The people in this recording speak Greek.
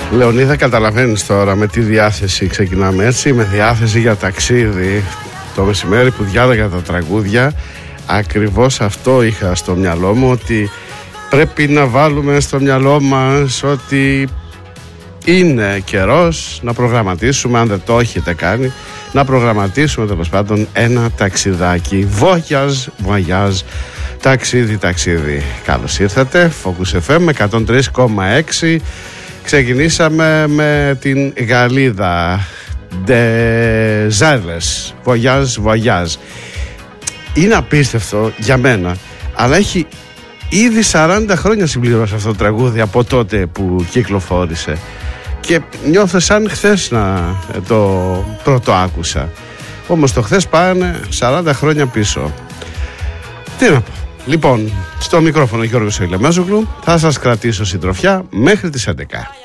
Λεωνίδα, καταλαβαίνεις τώρα με τι διάθεση ξεκινάμε, έτσι, με διάθεση για ταξίδι. Το μεσημέρι που διάλεγα τα τραγούδια, ακριβώς αυτό είχα στο μυαλό μου, ότι πρέπει να βάλουμε στο μυαλό μας ότι είναι καιρός να προγραμματίσουμε, αν δεν το έχετε κάνει, να προγραμματίσουμε τέλος πάντων ένα ταξιδάκι. Voyage, ταξίδι. Καλώς ήρθατε, Focus FM 103,6. Ξεκινήσαμε με την Γαλλίδα Des Ailes, Voyage. Είναι απίστευτο για μένα, αλλά έχει ήδη 40 χρόνια συμπληρώσει αυτό το τραγούδι από τότε που κυκλοφόρησε και νιώθω σαν χθες να το πρώτο άκουσα. Όμως το χθες πάνε 40 χρόνια πίσω. Τι να πω. Λοιπόν, στο μικρόφωνο Γιώργος Ηλεμέζογλου, θα σας κρατήσω συντροφιά μέχρι τις 11.